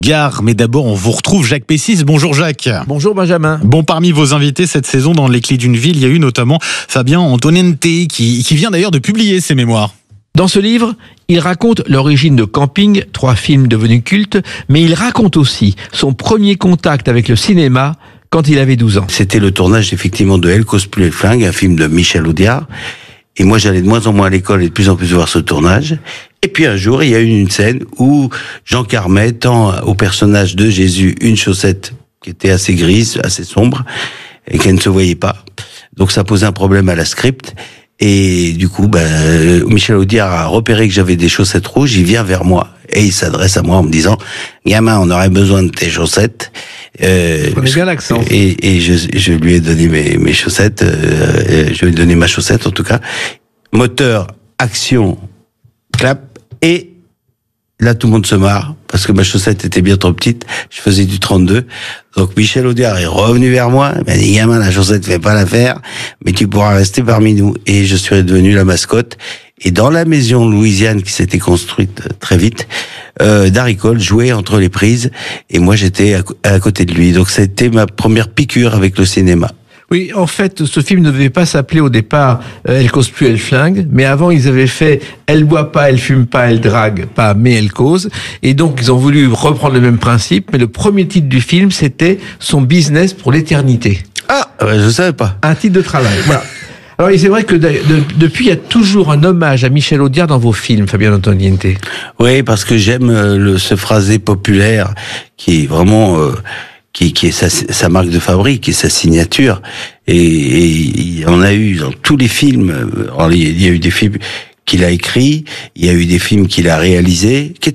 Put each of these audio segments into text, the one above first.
Gare, mais d'abord on vous retrouve Jacques Pessis. Bonjour Jacques. Bonjour Benjamin. Bon, parmi vos invités cette saison dans Les Clés d'une ville, il y a eu notamment Fabien Antonente qui vient d'ailleurs de publier ses mémoires. Dans ce livre, il raconte l'origine de Camping, 3 films devenus cultes, mais il raconte aussi son premier contact avec le cinéma quand il avait 12 ans. C'était le tournage effectivement de Elle cause plus les flingues, un film de Michel Audiard. Et moi j'allais de moins en moins à l'école et de plus en plus voir ce tournage. Et puis un jour, il y a eu une scène où Jean Carmet tend au personnage de Jésus une chaussette qui était assez grise, assez sombre, et qui ne se voyait pas. Donc ça posait un problème à la script. Et du coup, Michel Audiard a repéré que j'avais des chaussettes rouges, il vient vers moi. Et il s'adresse à moi en me disant, gamin, on aurait besoin de tes chaussettes. Prenez bien l'accent. Et je lui ai donné mes chaussettes, je lui ai donné ma chaussette en tout cas. Moteur, action, clap, et là tout le monde se marre, parce que ma chaussette était bien trop petite, je faisais du 32. Donc Michel Audiard est revenu vers moi, il m'a dit, gamin, la chaussette fait pas l'affaire, mais tu pourras rester parmi nous. Et je suis devenu la mascotte. Et dans la maison louisiane qui s'était construite très vite, Daricole jouait entre les prises, et moi j'étais à côté de lui. Donc c'était ma première piqûre avec le cinéma. Oui, en fait, ce film ne devait pas s'appeler au départ Elle cause plus, elle flingue, mais avant ils avaient fait Elle boit pas, elle fume pas, elle drague pas, mais elle cause. Et donc ils ont voulu reprendre le même principe, mais le premier titre du film c'était Son business pour l'éternité. Ah, je savais pas. Un titre de travail, voilà. Alors c'est vrai que depuis il y a toujours un hommage à Michel Audiard dans vos films, Fabien Antonente. Oui, parce que j'aime ce phrasé populaire qui est vraiment... qui est sa marque de fabrique et sa signature, et il y en a eu dans tous les films. Alors, il y a eu des films qu'il a écrits, il y a eu des films qu'il a réalisés qui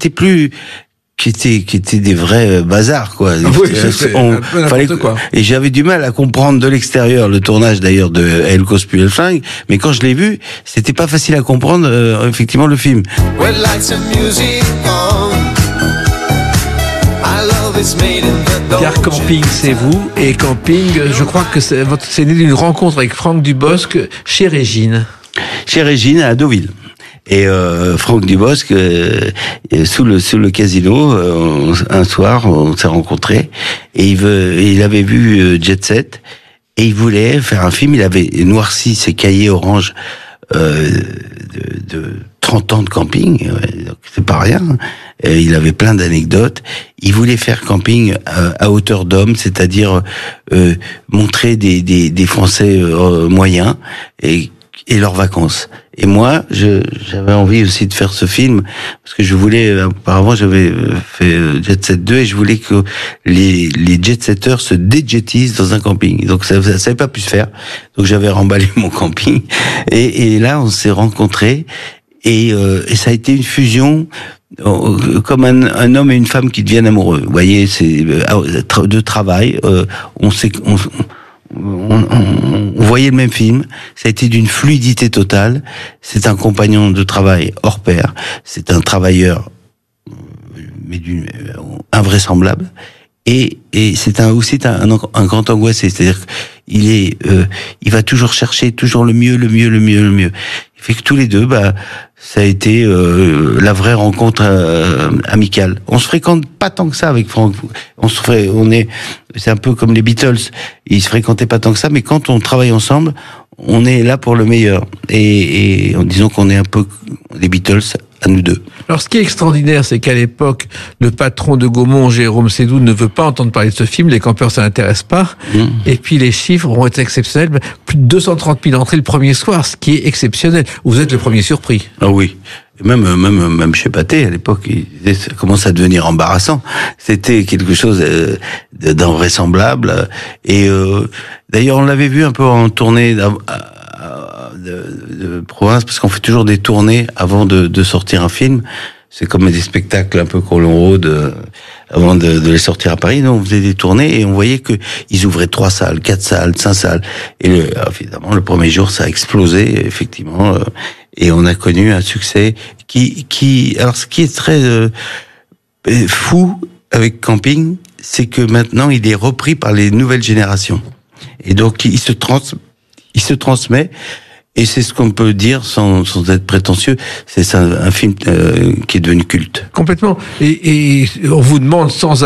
étaient des vrais bazars, quoi. Oui, fallait quoi. Et j'avais du mal à comprendre de l'extérieur le tournage d'ailleurs de Elle cause plus elle flingue, mais quand je l'ai vu, c'était pas facile à comprendre effectivement le film. Car Camping, c'est vous, et Camping, je crois que c'est né d'une rencontre avec Franck Dubosc chez Régine. Chez Régine, à Deauville. Et Franck Dubosc, sous le casino, un soir, on s'est rencontrés, et il avait vu Jet Set, et il voulait faire un film. Il avait noirci ses cahiers orange de 30 ans de camping, donc c'est pas rien. Il avait plein d'anecdotes. Il voulait faire camping à hauteur d'homme, c'est-à-dire montrer des Français moyens et leurs vacances. Et moi, j'avais envie aussi de faire ce film, parce que je voulais, auparavant j'avais fait Jet Set 2, et je voulais que les jet-setters se déjettisent dans un camping. Donc ça n'avait pas pu se faire. Donc j'avais remballé mon camping, et là on s'est rencontrés, et ça a été une fusion, comme un homme et une femme qui deviennent amoureux. Vous voyez, c'est de travail. On voyait le même film. Ça a été d'une fluidité totale. C'est un compagnon de travail hors pair. C'est un travailleur, mais invraisemblable. Et c'est aussi un grand angoissé. C'est-à-dire qu'il il va toujours chercher toujours le mieux. Il fait que tous les deux, ça a été la vraie rencontre amicale. On se fréquente pas tant que ça avec Franck. C'est un peu comme les Beatles. Ils se fréquentaient pas tant que ça, mais quand on travaille ensemble, on est là pour le meilleur. Et en disant qu'on est un peu les Beatles à nous deux. Alors ce qui est extraordinaire, c'est qu'à l'époque, le patron de Gaumont, Jérôme Sédou, ne veut pas entendre parler de ce film, les campeurs ça l'intéresse pas, et puis les chiffres ont été exceptionnels, plus de 230 000 entrées le premier soir, ce qui est exceptionnel. Vous êtes le premier surpris. Ah oui. Même chez Pathé, à l'époque, ça commence à devenir embarrassant. C'était quelque chose d'invraisemblable. Et d'ailleurs, on l'avait vu un peu en tournée de province, parce qu'on fait toujours des tournées avant de sortir un film. C'est comme des spectacles un peu qu'on rôde avant de les sortir à Paris. Nous, on faisait des tournées, et on voyait que ils ouvraient 3 salles, 4 salles, 5 salles. Et évidemment, le premier jour, ça a explosé, effectivement. Et on a connu un succès alors ce qui est très fou avec Camping, c'est que maintenant, il est repris par les nouvelles générations. Et donc, il se transmet. Et c'est ce qu'on peut dire sans être prétentieux. C'est un film qui est devenu culte. Complètement. Et on vous demande sans